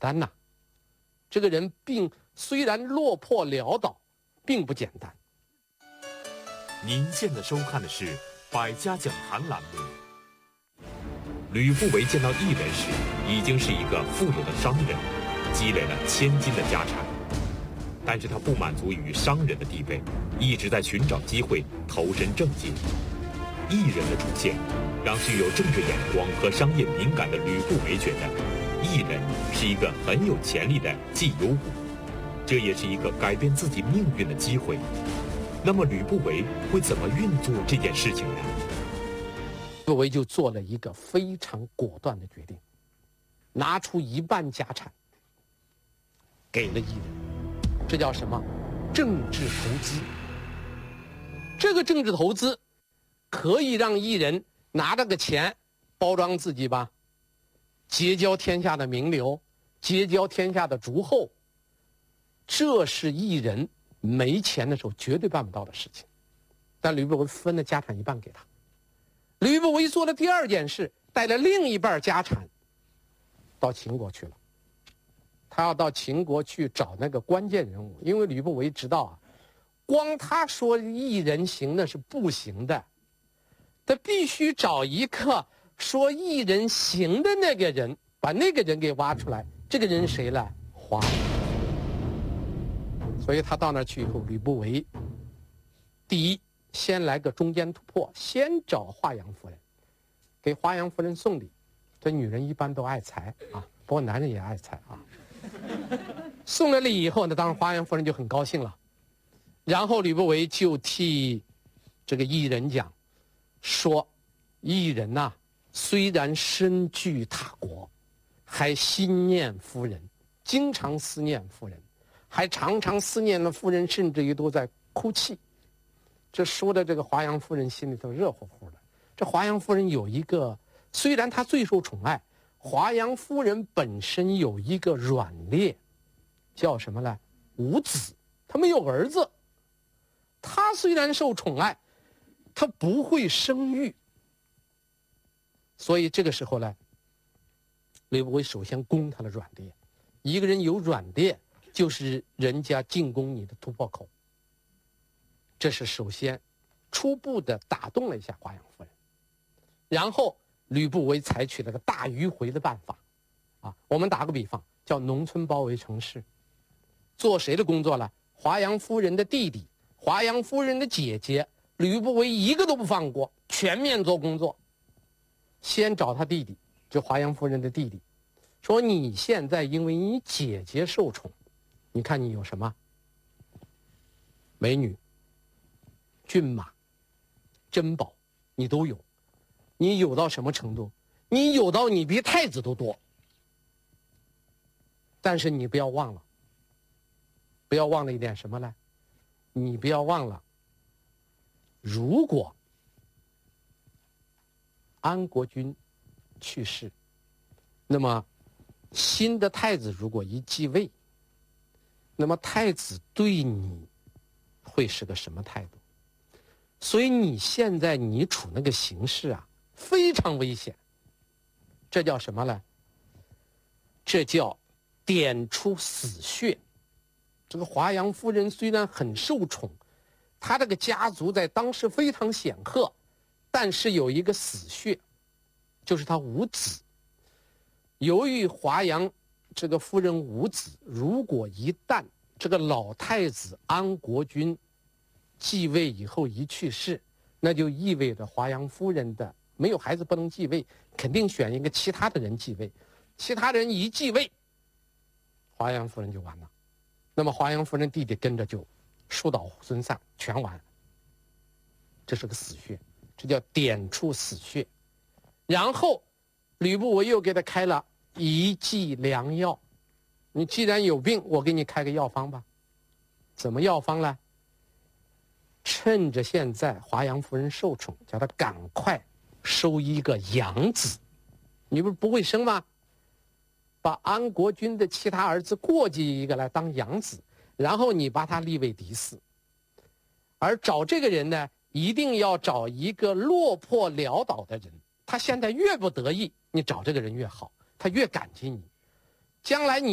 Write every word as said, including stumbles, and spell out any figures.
单呐、啊。这个人并虽然落魄潦倒，并不简单。 您现在收看的是《百家讲坛》栏目。吕不韦见到异人时，已经是一个富有的商人，积累了千金的家产。但是他不满足于商人的地位，一直在寻找机会投身政界。异人的出现，让具有政治眼光和商业敏感的吕不韦觉得，异人是一个很有潜力的绩优股，这也是一个改变自己命运的机会。那么吕不韦会怎么运作这件事情呢？ 吕不韦就做了一个非常果断的决定，拿出一半家产给了异人。这叫什么？政治投资。这个政治投资可以让异人拿这个钱包装自己吧，结交天下的名流，结交天下的诸侯。这是异人没钱的时候绝对办不到的事情。但吕不韦分了家产一半给他。吕不韦做了第二件事，带了另一半家产到秦国去了。他要到秦国去找那个关键人物，因为吕不韦知道啊，光他说异人行那是不行的，他必须找一个说异人行的那个人，把那个人给挖出来。这个人谁呢？华阳。所以他到那儿去以后，吕不韦第一先来个中间突破，先找华阳夫人，给华阳夫人送礼。这女人一般都爱财啊，不过男人也爱财啊。送了礼以后呢，当然华阳夫人就很高兴了。然后吕不韦就替这个异人讲说，异人呐、啊，虽然身居他国，还心念夫人，经常思念夫人，还常常思念了夫人，甚至于都在哭泣。这说的这个华阳夫人心里头热乎乎的。这华阳夫人有一个，虽然她最受宠爱，华阳夫人本身有一个软肋，叫什么呢？无子，她没有儿子。她虽然受宠爱，她不会生育。所以这个时候呢，吕不韦首先攻她的软肋。一个人有软肋，就是人家进攻你的突破口。这是首先初步的打动了一下华阳夫人。然后吕不韦采取了个大迂回的办法，啊，我们打个比方，叫农村包围城市。做谁的工作了？华阳夫人的弟弟，华阳夫人的姐姐，吕不韦一个都不放过，全面做工作。先找他弟弟，就华阳夫人的弟弟，说你现在因为你姐姐受宠，你看你有什么？美女、骏马、珍宝，你都有。你有到什么程度？你有到你比太子都多。但是你不要忘了，不要忘了一点什么呢？你不要忘了，如果安国君去世，那么新的太子如果一继位，那么太子对你会是个什么态度？所以你现在你处那个形势啊，非常危险。这叫什么呢？这叫点出死穴。这个华阳夫人虽然很受宠，她这个家族在当时非常显赫，但是有一个死穴，就是她无子。由于华阳这个夫人无子，如果一旦这个老太子安国君继位以后一去世，那就意味着华阳夫人的没有孩子不能继位，肯定选一个其他的人继位。其他人一继位，华阳夫人就完了。那么华阳夫人弟弟跟着就树倒猢散，全完。这是个死穴，这叫点出死穴。然后吕不韦又给他开了一剂良药。你既然有病，我给你开个药方吧。怎么药方呢？趁着现在华阳夫人受宠，叫他赶快收一个养子。你不是不会生吗？把安国君的其他儿子过继一个来当养子，然后你把他立为嫡嗣。而找这个人呢，一定要找一个落魄潦倒的人。他现在越不得意，你找这个人越好，他越感激你。将来你